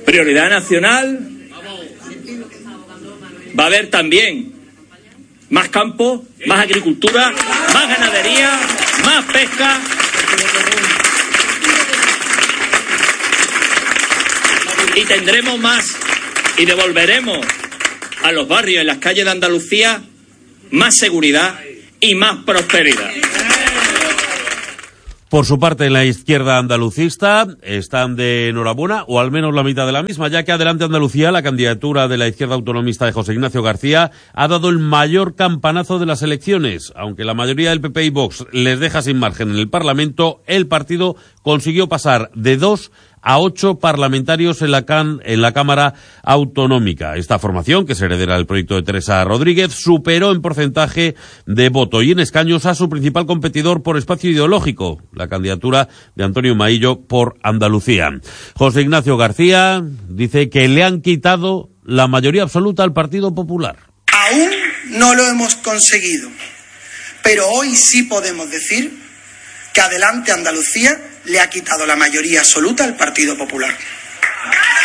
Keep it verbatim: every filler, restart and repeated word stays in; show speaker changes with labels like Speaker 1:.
Speaker 1: Prioridad nacional. Va a haber también más campo, más agricultura, más ganadería, más pesca. Y tendremos más y devolveremos a los barrios y las calles de Andalucía más seguridad y más prosperidad.
Speaker 2: Por su parte, en la izquierda andalucista están de enhorabuena, o al menos la mitad de la misma, ya que Adelante Andalucía, la candidatura de la izquierda autonomista de José Ignacio García, ha dado el mayor campanazo de las elecciones. Aunque la mayoría del P P y Vox les deja sin margen en el Parlamento, el partido consiguió pasar de dos a ocho parlamentarios en la, can, en la Cámara Autonómica. Esta formación, que es heredera del proyecto de Teresa Rodríguez, superó en porcentaje de voto y en escaños a su principal competidor por espacio ideológico, la candidatura de Antonio Maillo por Andalucía. José Ignacio García dice que le han quitado la mayoría absoluta al Partido Popular.
Speaker 3: Aún no lo hemos conseguido, pero hoy sí podemos decir que Adelante Andalucía le ha quitado la mayoría absoluta al Partido Popular.